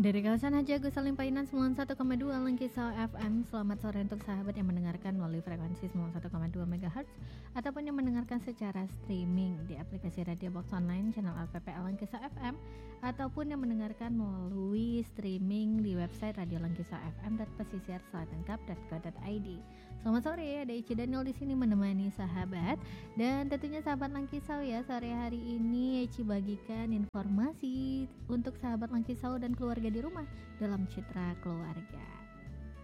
Dari kawasan Haji Agus Salim Painan 91,2 Langkisau FM. Selamat sore untuk sahabat yang mendengarkan melalui frekuensi 91,2 MHz ataupun yang mendengarkan secara streaming di aplikasi Radio Box Online channel LPPL Langkisau FM ataupun yang mendengarkan melalui streaming di website radiolangkisaufm.pesisirselatankap.co.id. Selamat sore, ada Ici Daniel di sini menemani sahabat dan tentunya sahabat Langkisau ya. Sore hari ini Ici bagikan informasi untuk sahabat Langkisau dan keluarga di rumah dalam Citra Keluarga.